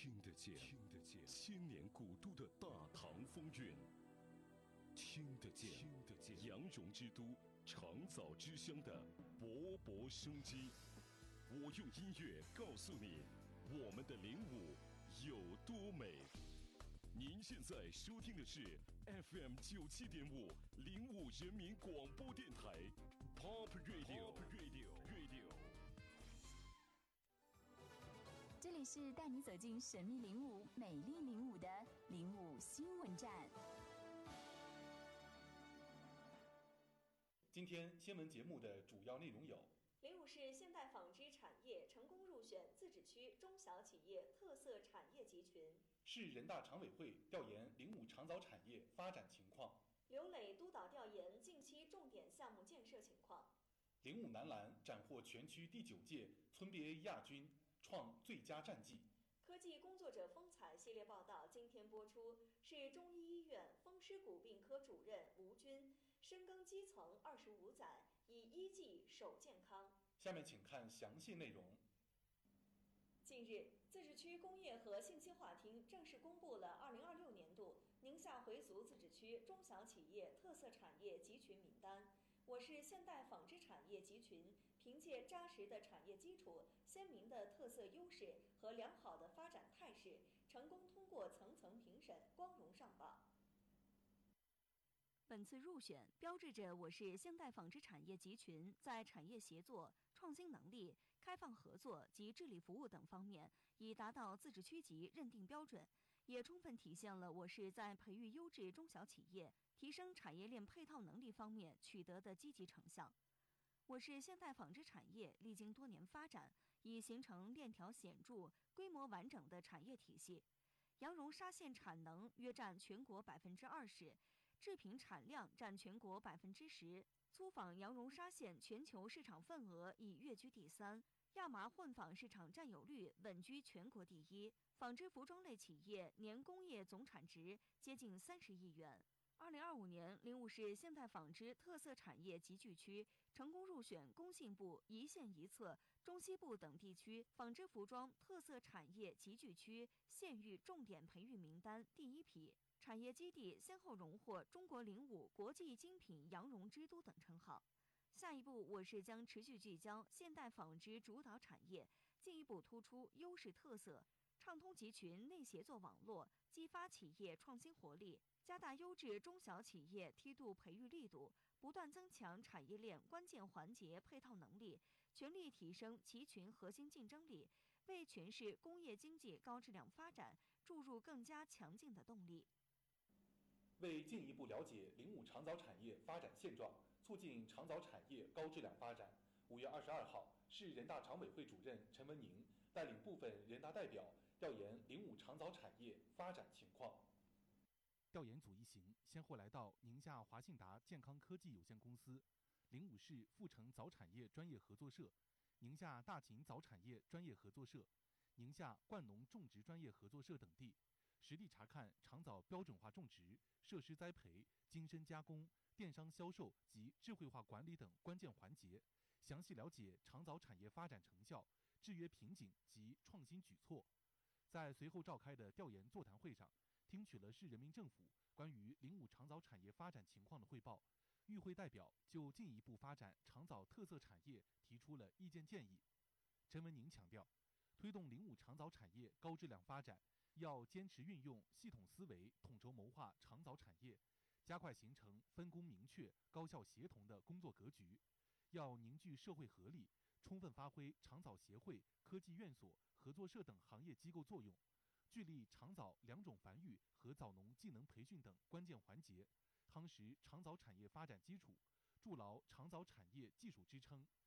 听得见千年古都的大唐风韵，听得见羊绒之都长枣之乡的勃勃生机。我用音乐告诉你，我们的灵武有多美。您现在收听的是 FM 97.5灵武人民广播电台 Pop Radio。 这里是带你走进神秘灵武、美丽灵武的灵武新闻站。 今天新闻节目的主要内容有： 灵武市现代纺织产业成功入选自治区中小企业特色产业集群； 市人大常委会调研灵武长枣产业发展情况； 刘磊督导调研近期重点项目建设情况； 灵武男篮斩获全区第9届村 BA 亚军，创最佳战绩。 科技工作者风采系列报道今天播出，是中医医院风湿骨病科主任吴军，深耕基层25载，以医技守健康。 下面请看详细内容。 近日，自治区工业和信息化厅正式公布了2026年度宁夏回族自治区中小企业特色产业集群名单。我市现代纺织产业集群凭借扎实的产业基础、鲜明的特色优势和良好的发展态势，成功通过层层评审，光荣上榜。 本次入选标志着我市现代纺织产业集群在产业协作、创新能力、开放合作及治理服务等方面已达到自治区级认定标准，也充分体现了我市在培育优质中小企业、提升产业链配套能力方面取得的积极成效。我市现代纺织产业历经多年发展，已形成链条显著、规模完整的产业体系。羊绒纱线产能约占全国20%，制品产量占全国10%，粗纺羊绒纱线全球市场份额已跃居第3，亚麻混纺市场占有率稳居全国第1，纺织服装类企业年工业总产值接近30亿元。2025年，灵武市现代纺织特色产业集聚区成功入选工信部一县一策、中西部等地区纺织服装特色产业集聚区县域重点培育名单第1批，产业基地先后荣获中国灵武国际精品羊绒之都等称号。下一步，我市将持续聚焦现代纺织主导产业，进一步突出优势特色，畅通集群内协作网络，激发企业创新活力，加大优质中小企业梯度培育力度，不断增强产业链关键环节配套能力，全力提升集群核心竞争力，为全市工业经济高质量发展注入更加强劲的动力。 为进一步了解灵武长枣产业发展现状，促进长枣产业高质量发展，5月22号，市人大常委会主任陈文宁带领部分人大代表调研灵武长枣产业发展情况。 调研组一行先后来到宁夏华信达健康科技有限公司、灵武市富城枣产业专业合作社、宁夏大秦枣产业专业合作社、宁夏灌农种植专业合作社等地，实地查看长枣标准化种植、设施栽培、精深加工、电商销售及智慧化管理等关键环节，详细了解长枣产业发展成效、制约瓶颈及创新举措。在随后召开的调研座谈会上，听取了市人民政府关于灵武长枣产业发展情况的汇报，与会代表就进一步发展长枣特色产业提出了意见建议。陈文宁强调，推动灵武长枣产业高质量发展，要坚持运用系统思维统筹谋划长枣产业，加快形成分工明确、高效协同的工作格局，要凝聚社会合力，充分发挥长枣协会、科技院所、合作社等行业机构作用，聚力长枣2种繁育和枣农技能培训等关键环节，夯实长枣产业发展基础，筑牢长枣产业技术支撑，